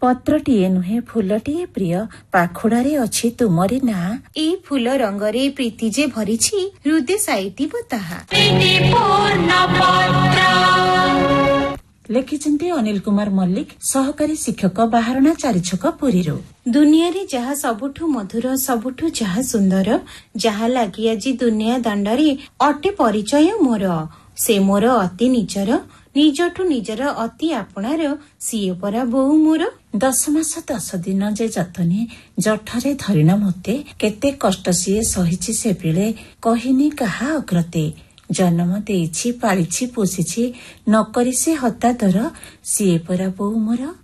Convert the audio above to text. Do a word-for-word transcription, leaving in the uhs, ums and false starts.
ପତ୍ରଟିଏ ନୁହେଁ ଫୁଲଟିଏ ପ୍ରିୟ, ପାଖୁଡାରେ ଅଛି ତୁମରି ନାଁ। ଏଇ ଫୁଲ ରଙ୍ଗରେ ପ୍ରୀତି ଯେ ଭରିଛି, ହୃଦୟ ସାଇତିବ ତାହା। ଲେଖିଛନ୍ତି ଅନିଲ କୁମାର ମଲ୍ଲିକ, ସହକାରୀ ଶିକ୍ଷକ, ବାହାରଣା ଚାରିଛକ, ପୁରୀରୁ। ଦୁନିଆରେ ଯାହା ସବୁଠୁ ମଧୁର, ସବୁଠୁ ଯାହା ସୁନ୍ଦର, ଯାହା ଲାଗି ଆଜି ଦୁନିଆ ଦାଣ୍ଡରେ ଅଟେ ପରିଚୟ ମୋର। ସେ ମୋର ଅତି ନିଜର, ନିଜଠୁ ନିଜର ଅତି ଆପଣାର, ସିଏ ପରା ବୋଉ ମୋର। ଦଶ ମାସ ଦଶ ଦିନ ଯେ ଯତନେ ଜଠରେ ଧରିଣ ମୋତେ, କେତେ କଷ୍ଟ ସିଏ ସହିଛି ସେ ବେଳେ, କହିନି କାହା ଅଗ୍ରତେ। ଜନ୍ମ ଦେଇଛି, ପାଳିଛି, ପୋଷିଛି, ନକରି ସେ ହତାଦର, ସିଏ ପରା ବୋଉ ମୋର।